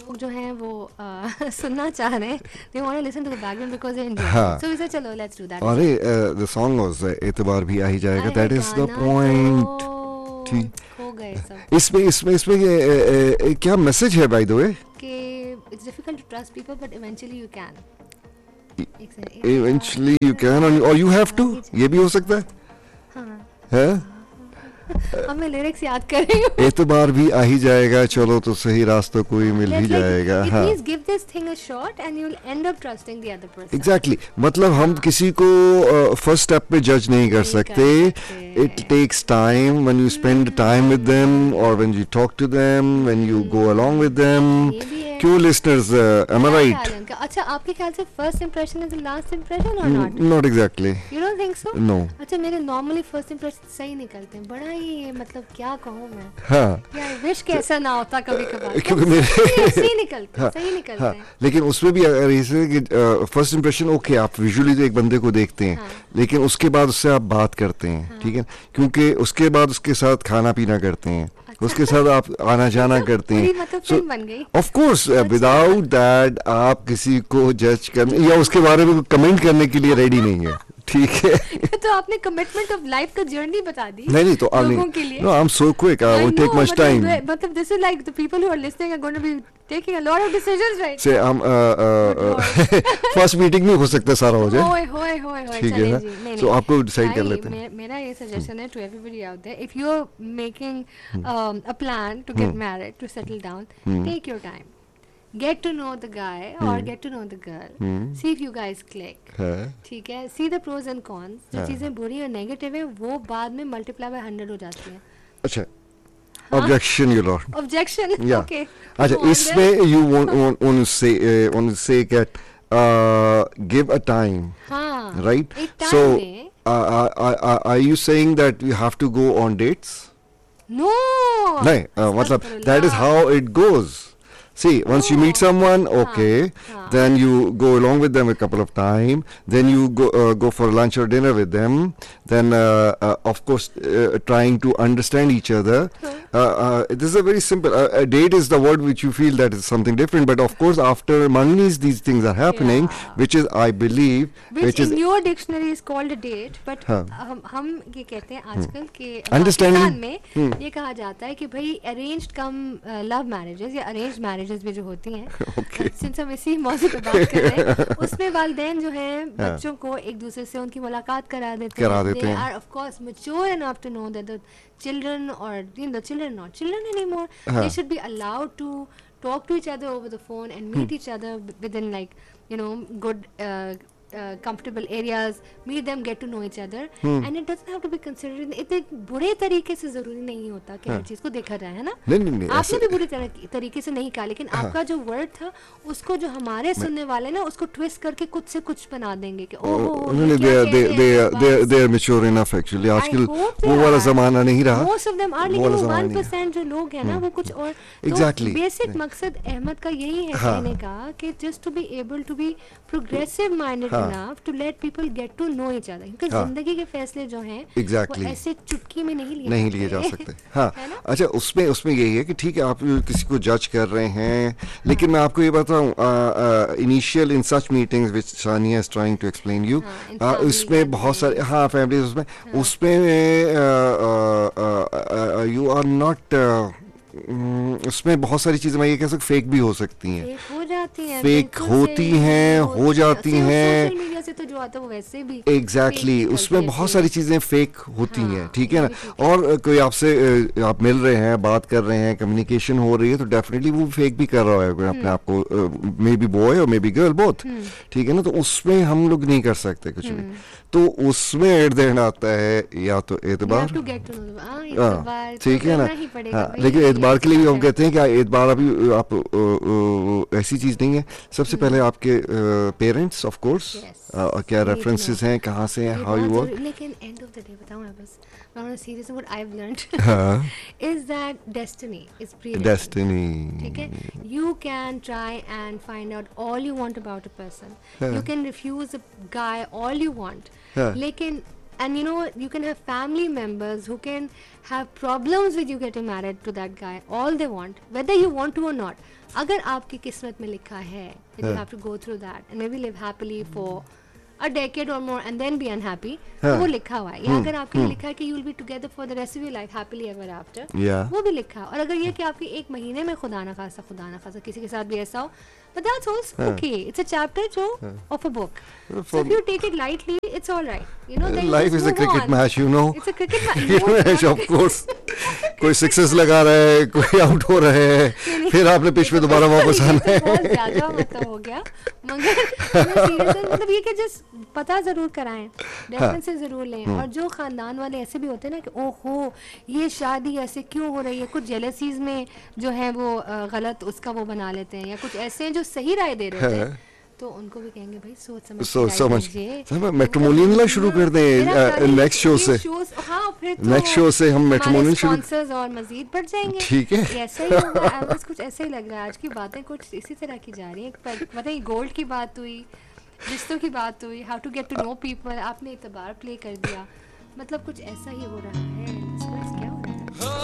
लोग जो हैं वो सुनना चाह रहे हैं, they want to listen to the background because they enjoy हाँ. it. So we said चलो let's do that. अरे the song was एतबार भी आ ही जाएगा. अरे That is the गाना point. तो ठीक. खो गए सब इसमें क्या मैसेज है by the way? कि it's difficult to trust people but eventually you can. Eventually you can or you have to. ये भी हो सकता है. हाँ. है? अब मैं लिरिक्स याद कर रही हूँ. एतबार भी आ ही जाएगा, चलो तो सही रास्ता कोई मिल ही जाएगा. It हाँ. means give this thing a shot and you'll end up trusting the other person. Exactly. मतलब हम किसी को फर्स्ट स्टेप पे जज नहीं कर सकते. It takes time when you spend time with them or when you talk to them, when you go along with them. क्यों listeners? Am I right? अच्छा, आपके ख्याल से first impression is the last impression or not? Not exactly. You don't think so? No. अच्छा, मेरे normally first impression सही निकलते हैं. बड़ा ही मतलब क्या कहूँ मैं. हाँ. यार wish के ऐसा ना होता कभी-कभार. क्योंकि मेरे सही निकलते हैं, सही निकलते हैं. लेकिन उसमें भी अगर ऐसे कि फर्स्ट इंप्रेशन ओके, आप विजुअली तो एक बंदे को देखते हैं, लेकिन उसके बाद उससे आप बात करते हैं, ठीक है, क्योंकि उसके बाद उसके साथ खाना पीना करते हैं, उसके साथ आप आना जाना करते हैं. सो ऑफ कोर्स विदाउट दैट आप किसी को जज करने या उसके बारे में कमेंट करने के लिए रेडी नहीं है. ठीक है. तो आपने कमिटमेंट ऑफ लाइफ का जर्नी बता दी. नहीं तो लोगों के लिए. No I am so quick, I won't take much time. मतलब this is like the people who are listening are going to be taking a lot of decisions right से हम फर्स्ट मीटिंग में हो सकता है सारा हो जाए. होए ठीक है ना. तो आपको डिसाइड कर लेते हैं. मेरा ये सजेशन है to everybody out there, if you are making a plan to get married, to settle down, take your time, get to know the guy or get to know the girl, see if you guys click. ठीक है. see the pros and cons. जो चीजें बुरी और negative है वो बाद में मल्टीप्लाई बाय 100 हो जाती हैं. अच्छा. Objection, your lord. Objection. Yeah. Okay. अच्छा, इसमें you want to say that give a time. हाँ. Right. एक time so में. Are you saying that you have to go on dates? No. नहीं, मतलब that is how it goes. See, once you meet someone, okay, then you go along with them a couple of time, then you go for lunch or dinner with them, then of course trying to understand each other. This is a very simple. A date is the word which you feel that is something different, but of course after Mangnis these things are happening, which is I believe, which in your dictionary is called a date, but हम ये कहते हैं आजकल के understanding में ये कहा जाता है कि भाई arranged कम love marriages या arranged marriages भी जो होती हैं, सिंस हम इसी मौजू पे बात कर रहे हैं, उसमें वालिदैन जो हैं बच्चों को एक दूसरे से उनकी मुलाकात करा देते हैं. They are of course mature enough to know that the children or the children not children anymore, they should be allowed to talk to each other over the phone and meet each other within like good comfortable areas, meet them, get to know each other, and it doesn't have to be considered. इतने बुरे तरीके से जरूरी नहीं होता कि हर चीज को देखा जाए, है ना. नहीं, आपने भी बुरी तरीके से नहीं कहा, लेकिन आपका जो वर्ड था उसको जो हमारे सुनने वाले ना उसको ट्विस्ट करके कुछ से कुछ बना देंगे कि they are mature enough actually. आजकल वो वाला जमाना नहीं रहा. Most of them are, लेकिन वो 1% जो लोग हैं ना वो कुछ और. Exactly. बेसिक मकसद अहमद का यही है कहने का कि just to be able to be progressive minded enough to let people get to know each other, क्योंकि जिंदगी के फैसले जो हैं वो ऐसे चुटकी में नहीं लिए जा सकते. हाँ. अच्छा, उसमें यही है कि ठीक है आप किसी को जज कर रहे हैं, लेकिन मैं आपको ये बताऊं, initial in such meetings which Sania is trying to explain you, उसमें बहुत सारे फैमिलीज उसमें यू आर नॉट, उसमें बहुत सारी चीजें मैं ये कह सकता फेक भी हो सकती हैं, फेक होती हैं, हो जाती हैं. सोशल मीडिया से तो जो आता है वो वैसे भी एग्जैक्टली उसमें बहुत सारी चीजें फेक होती हैं. ठीक है ना. और कोई आपसे आप मिल रहे हैं, बात कर रहे हैं, कम्युनिकेशन हो रही है, तो डेफिनेटली वो फेक भी कर रहा है अपने आप को, मे बी बॉय और मे बी गर्ल बोथ. ठीक है ना. तो उसमें हम लोग नहीं कर सकते कुछ भी. तो उसमें एट द एंड आता है या तो एतबार. ठीक है ना. लेकिन एतबार के लिए भी हम कहते हैं कि एतबार अभी आप ऐसी चीज नहीं है. सबसे पहले आपके पेरेंट्स ऑफ कोर्स क्या रेफरेंसेस हैं, कहाँ से हैं, हाउ यू वर्क. लेकिन एंड ऑफ द डे बताऊं मैं बस on a serious note, what I've learned is that destiny is predestined. Destiny. ठीक है. You can try and find out all you want about a person. You can refuse a guy all you want. लेकिन And you know, you can have family members who can have problems with you getting married to that guy. All they want, whether you want to or not. अगर आपकी किस्मत में लिखा है that you have to go through that and maybe live happily for a decade or more and then be unhappy, तो वो लिखा हुआ है. या अगर आपके लिए लिखा है कि you will be together for the rest of your life happily ever after, वो भी लिखा है. और अगर ये कि आपकी एक महीने में खुदा ना खासा किसी के साथ भी ऐसा हो, but that's also okay. It's a chapter of a book. So if you take it lightly, it's all right. You know, then life is a cricket match, you know. It's a cricket match. Of course. कोई sixes लगा रहा है, कोई out हो रहे हैं, फिर आपने पिच पे दोबारा वापस आना है. बहुत ज्यादा मतलब हो गया, मगर सीरियसली मतलब ये कि जस्ट पता जरूर कराएं, रेफरेंसेस जरूर लें. और जो खानदान वाले ऐसे भी होते हैं ना कि ओहो ये शादी ऐसे क्यों हो रही है, कुछ जेलसीज में जो है वो गलत उसका वो बना लेते हैं, या कुछ ऐसे हैं जो सही राय दे रहे हैं, तो उनको भी कहेंगे भाई सोच समझ मैट्रिमोनियल शुरू कर दें नेक्स्ट शो से. हाँ, फिर नेक्स्ट शो से हम मैट्रिमोनियल शुरू, स्पॉन्सर्स और मजीद बढ़ जाएंगे. ठीक है, ऐसा ही होगा. बस कुछ ऐसा ही लग रहा है. आज की बातें कुछ इसी तरह की जा रही है. मतलब गोल्ड की बात हुई, रिश्तों की बात हुई, how to get to know people, आपने इतबार प्ले कर दिया. मतलब कुछ ऐसा ही हो रहा है. क्या हो रहा है?